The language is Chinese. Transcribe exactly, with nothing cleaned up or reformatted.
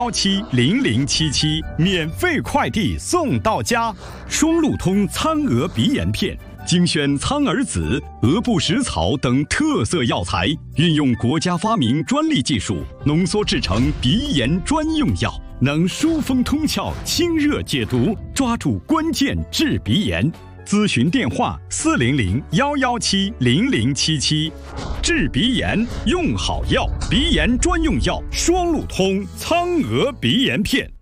幺七零零七七，免费快递送到家。双路通苍蛾鼻炎片，精选苍耳子、鹅不食草等特色药材，运用国家发明专利技术，浓缩制成鼻炎专用药，能疏风通窍、清热解毒，抓住关键治鼻炎。咨询电话：四零零幺幺七零零七七。治鼻炎用好药，鼻炎专用药双路通苍蛾鼻炎片。